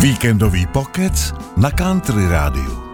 Víkendový pokec na Country Rádiu.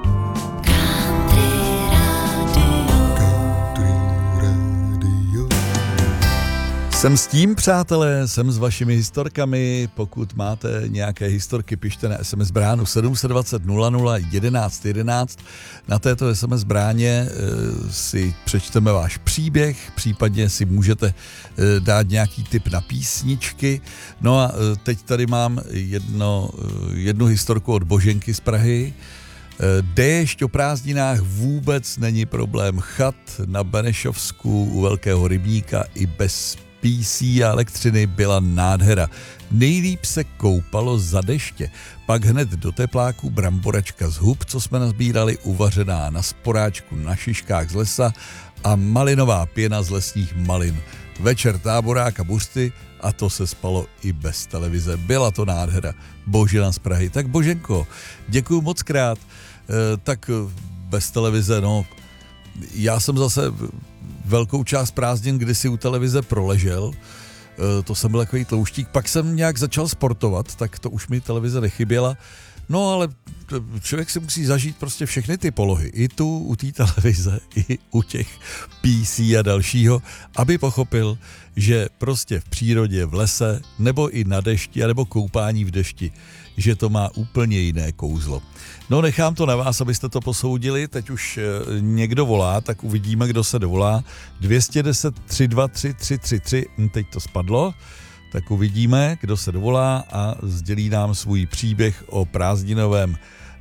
Jsem s tím, přátelé, jsem s vašimi historkami. Pokud máte nějaké historky, pište na SMS bránu 720 00 11 11. Na této SMS bráně si přečteme váš příběh, případně si můžete dát nějaký tip na písničky. No a teď tady mám jednu historku od Boženky z Prahy. Déšť o prázdninách vůbec není problém. Chat na Benešovsku u Velkého rybníka i bez PC a elektřiny byla nádhera. Nejlíp se koupalo za deště. Pak hned do tepláku bramboračka z hub, co jsme nazbírali, uvařená na sporáčku na šiškách z lesa a malinová pěna z lesních malin. Večer táborák a buřty a to se spalo i bez televize. Byla to nádhera. Božena z Prahy. Tak Boženko, děkuju moc krát. Tak bez televize, no, já jsem zase velkou část prázdnin kdysi u televize proležel, to jsem byl takový tlouštík, pak jsem nějak začal sportovat, tak to už mi televize nechyběla, no ale člověk si musí zažít prostě všechny ty polohy, i tu u té televize, i u těch PC a dalšího, aby pochopil, že prostě v přírodě, v lese, nebo i na dešti, nebo koupání v dešti, že to má úplně jiné kouzlo. No nechám to na vás, abyste to posoudili, teď už někdo volá, tak uvidíme, kdo se dovolá. 210 323 333, teď to spadlo, tak uvidíme, kdo se dovolá a sdělí nám svůj příběh o prázdninovém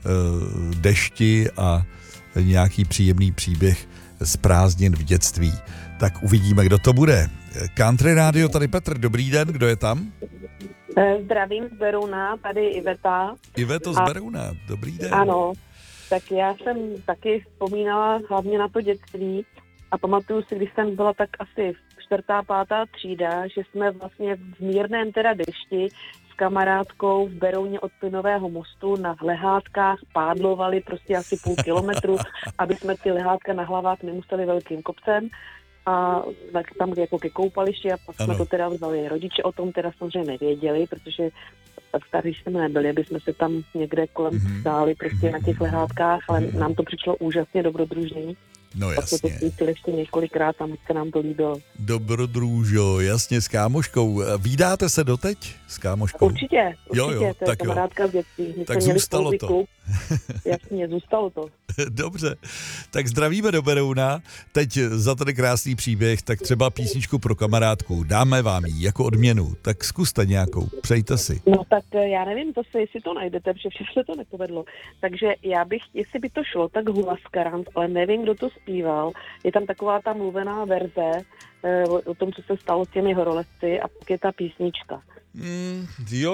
dešti a nějaký příjemný příběh z prázdnin v dětství. Tak uvidíme, kdo to bude. Country Radio, tady Petr, dobrý den, kdo je tam? Zdravím z Berouna, tady Iveta. Iveto z Berouna, dobrý den. Ano, tak já jsem taky vzpomínala hlavně na to dětství a pamatuju si, když jsem byla tak asi 4., 5. třída, že jsme vlastně v mírném teda dešti s kamarádkou v Berouně od Plynového mostu na lehátkách pádlovali prostě asi půl kilometru, aby jsme ty lehátka na hlavách nemuseli velkým kopcem. A tak tam jako ke koupališti a pak jsme to teda vzali. Rodiče o tom teda samozřejmě nevěděli, protože tak starý jsme nebyli, aby jsme se tam někde kolem stáli prostě na těch lehátkách, ale nám to přišlo úžasně dobrodružný. No jasně. Pak to spustili ještě několikrát, tam se nám to líbilo. Dobrodružo, jasně, s kámoškou. Vídáte se doteď s kámoškou? Určitě, jo, to je tak kamarádka z dětství. My tak zůstalo to. Klub. Jasně, zůstalo to. Dobře, tak zdravíme do Berouna. Teď za ten krásný příběh, tak třeba písničku pro kamarádku. Dáme vám ji jako odměnu, tak zkuste nějakou, přejte si. No tak já nevím, jestli to najdete, protože všechno se to nepovedlo. Takže já bych, jestli by to šlo, tak Huascarant, ale nevím, kdo to zpíval. Je tam taková ta mluvená verze o tom, co se stalo s těmi horolezci a pak je ta písnička. Jo,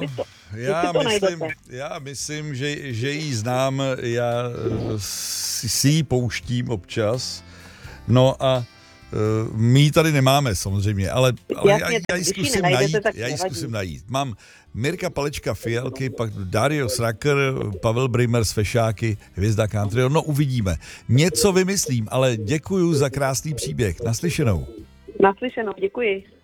já myslím, že ji znám, já si ji pouštím občas, no a my ji tady nemáme samozřejmě, ale jasně, já ji zkusím najít. Mám Mirka Palečka Fialky, pak Dario Sraker, Pavel Brymer z Fešáky, Hvězda Country, no uvidíme. Něco vymyslím, ale děkuju za krásný příběh. Naslyšenou. Naslyšenou, děkuji.